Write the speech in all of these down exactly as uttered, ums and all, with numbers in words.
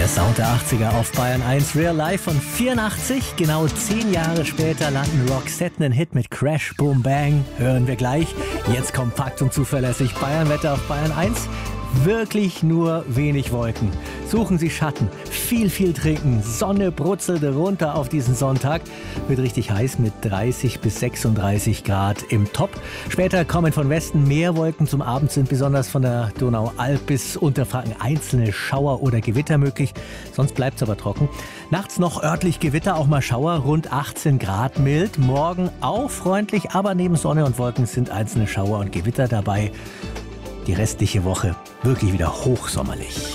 Der Sound der achtziger auf Bayern eins, Real Life von vierundachtzig. Genau zehn Jahre später landen Roxette einen Hit mit Crash Boom Bang. Hören wir gleich. Jetzt kompakt und zuverlässig Bayern-Wetter auf Bayern eins. Wirklich nur wenig Wolken. Suchen Sie Schatten, viel, viel trinken. Sonne brutzelt runter auf diesen Sonntag. Wird richtig heiß mit dreißig bis sechsunddreißig Grad im Top. Später kommen von Westen mehr Wolken. Zum Abend sind besonders von der Donaualp bis Unterfranken einzelne Schauer oder Gewitter möglich. Sonst bleibt es aber trocken. Nachts noch örtlich Gewitter, auch mal Schauer, rund achtzehn Grad mild. Morgen auch freundlich, aber neben Sonne und Wolken sind einzelne Schauer und Gewitter dabei. Die restliche Woche wirklich wieder hochsommerlich.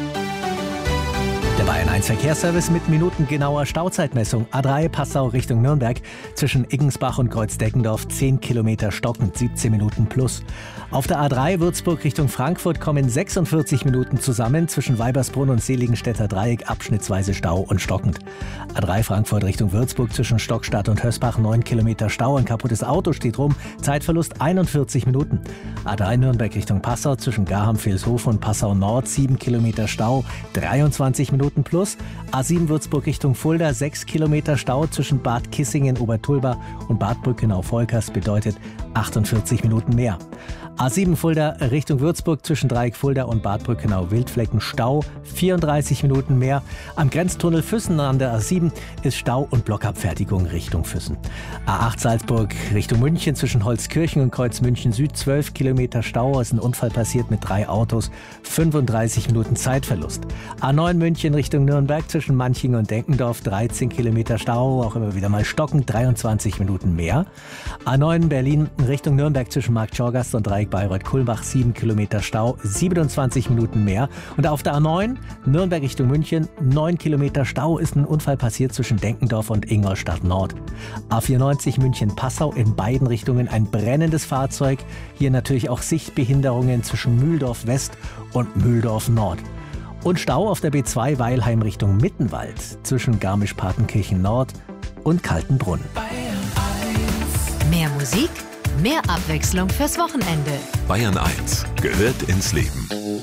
Der Bayern eins Verkehrsservice mit minutengenauer Stauzeitmessung. A drei Passau Richtung Nürnberg zwischen Iggensbach und Kreuzdeckendorf zehn Kilometer stockend, siebzehn Minuten plus. Auf der A drei Würzburg Richtung Frankfurt kommen sechsundvierzig Minuten zusammen, zwischen Weibersbrunn und Seligenstädter Dreieck abschnittsweise Stau und stockend. A drei Frankfurt Richtung Würzburg zwischen Stockstadt und Hösbach neun Kilometer Stau, ein kaputtes Auto steht rum, Zeitverlust einundvierzig Minuten. A drei Nürnberg Richtung Passau zwischen Garham-Vilshofen und Passau Nord sieben Kilometer Stau, dreiundzwanzig Minuten plus. A sieben Würzburg Richtung Fulda sechs Kilometer Stau zwischen Bad Kissingen, Obertulba und Bad Brückenau-Volkers bedeutet achtundvierzig Minuten mehr. A sieben Fulda Richtung Würzburg zwischen Dreieck Fulda und Bad Brückenau-Wildflecken Stau, vierunddreißig Minuten mehr. Am Grenztunnel Füssen an der A sieben ist Stau und Blockabfertigung Richtung Füssen. A acht Salzburg Richtung München zwischen Holzkirchen und Kreuz München Süd zwölf Kilometer Stau. Es ist ein Unfall passiert mit drei Autos, fünfunddreißig Minuten Zeitverlust. A neun München Richtung Nürnberg zwischen Manching und Denkendorf dreizehn Kilometer Stau, auch immer wieder mal stockend, dreiundzwanzig Minuten mehr. A neun Berlin Richtung Nürnberg zwischen Marktschorgast und Dreieck Bayreuth-Kulmbach sieben Kilometer Stau, siebenundzwanzig Minuten mehr. Und auf der A neun Nürnberg Richtung München neun Kilometer Stau, ist ein Unfall passiert zwischen Denkendorf und Ingolstadt Nord. A vierundneunzig München-Passau in beiden Richtungen ein brennendes Fahrzeug. Hier natürlich auch Sichtbehinderungen zwischen Mühldorf West und Mühldorf Nord. Und Stau auf der B zwei Weilheim Richtung Mittenwald zwischen Garmisch-Partenkirchen Nord und Kaltenbrunn. Mehr Musik, mehr Abwechslung fürs Wochenende. Bayern eins gehört ins Leben.